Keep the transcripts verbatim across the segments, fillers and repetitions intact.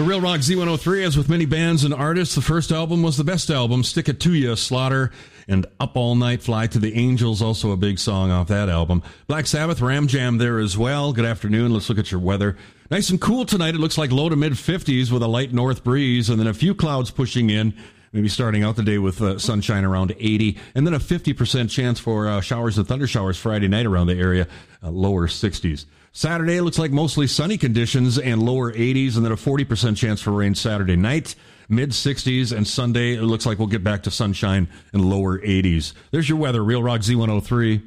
The Real Rock Z one oh three, as with many bands and artists, the first album was the best album. Stick It To Ya, Slaughter, and Up All Night, Fly to the Angels, also a big song off that album. Black Sabbath, Ram Jam there as well. Good afternoon. Let's look at your weather. Nice and cool tonight. It looks like low to mid fifties with a light north breeze, and then a few clouds pushing in. Maybe starting out the day with uh, sunshine around eighty, and then a fifty percent chance for uh, showers and thunder showers Friday night around the area, uh, lower sixties. Saturday looks like mostly sunny conditions and lower eighties, and then a forty percent chance for rain Saturday night, mid sixties, and Sunday it looks like we'll get back to sunshine and lower eighties. There's your weather, Real Rock Z one oh three.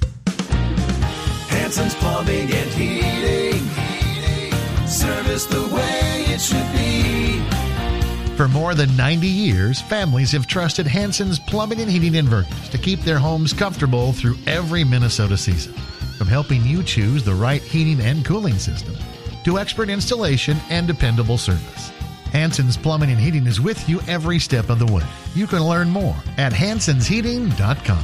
Hanson's Plumbing and Heating, heating. Service the way it should be. For more than ninety years, families have trusted Hanson's Plumbing and Heating Inverters to keep their homes comfortable through every Minnesota season. From helping you choose the right heating and cooling system to expert installation and dependable service, Hanson's Plumbing and Heating is with you every step of the way. You can learn more at hansons heating dot com.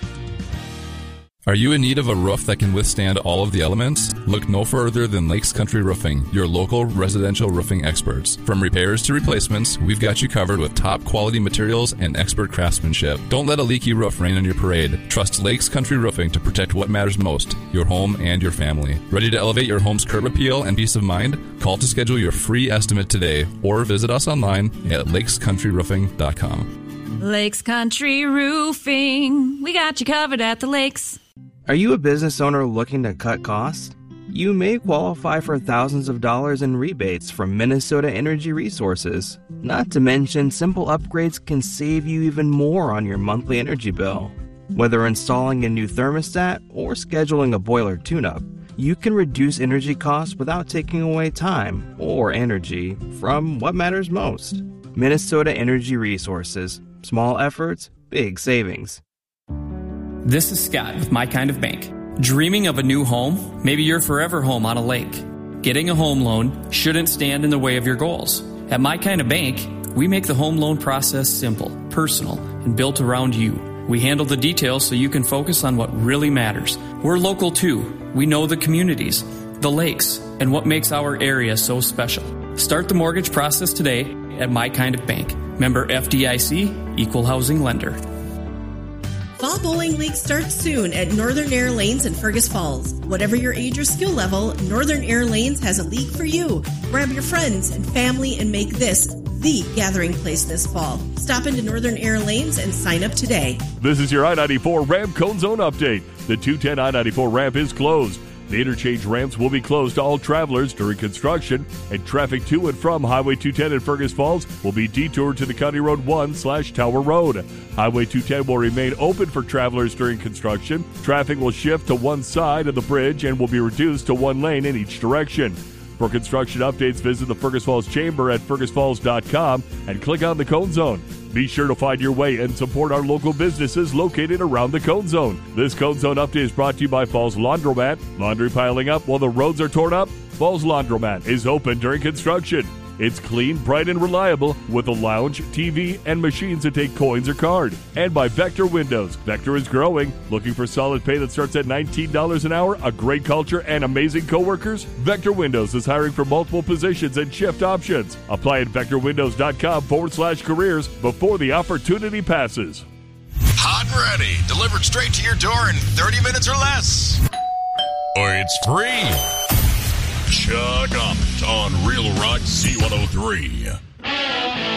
Are you in need of a roof that can withstand all of the elements? Look no further than Lakes Country Roofing, your local residential roofing experts. From repairs to replacements, we've got you covered with top quality materials and expert craftsmanship. Don't let a leaky roof rain on your parade. Trust Lakes Country Roofing to protect what matters most, your home and your family. Ready to elevate your home's curb appeal and peace of mind? Call to schedule your free estimate today or visit us online at lakes country roofing dot com. Lakes Country Roofing. We got you covered at the lakes. Are you a business owner looking to cut costs? You may qualify for thousands of dollars in rebates from Minnesota Energy Resources. Not to mention, simple upgrades can save you even more on your monthly energy bill. Whether installing a new thermostat or scheduling a boiler tune-up, you can reduce energy costs without taking away time or energy from what matters most. Minnesota Energy Resources. Small efforts, big savings. This is Scott with My Kind of Bank. Dreaming of a new home? Maybe your forever home on a lake. Getting a home loan shouldn't stand in the way of your goals. At My Kind of Bank, we make the home loan process simple, personal, and built around you. We handle the details so you can focus on what really matters. We're local too. We know the communities, the lakes, and what makes our area so special. Start the mortgage process today at My Kind of Bank. Member F D I C, Equal Housing Lender. Fall Bowling League starts soon at Northern Air Lanes in Fergus Falls. Whatever your age or skill level, Northern Air Lanes has a league for you. Grab your friends and family and make this the gathering place this fall. Stop into Northern Air Lanes and sign up today. This is your I ninety-four ramp cone zone update. The two ten I ninety-four ramp is closed. The interchange ramps will be closed to all travelers during construction, and traffic to and from Highway two ten in Fergus Falls will be detoured to the County Road one slash Tower Road. Highway two ten will remain open for travelers during construction. Traffic will shift to one side of the bridge and will be reduced to one lane in each direction. For construction updates, visit the Fergus Falls Chamber at fergus falls dot com and click on the Cone Zone. Be sure to find your way and support our local businesses located around the Cone Zone. This Cone Zone update is brought to you by Falls Laundromat. Laundry piling up while the roads are torn up? Falls Laundromat is open during construction. It's clean, bright, and reliable with a lounge, T V, and machines that take coins or card. And by Vector Windows. Vector is growing. Looking for solid pay that starts at nineteen dollars an hour, a great culture, and amazing coworkers? Vector Windows is hiring for multiple positions and shift options. Apply at vector windows dot com forward slash careers before the opportunity passes. Hot and ready. Delivered straight to your door in thirty minutes or less. Or it's free. Chug on it on Real Rock Z one oh three.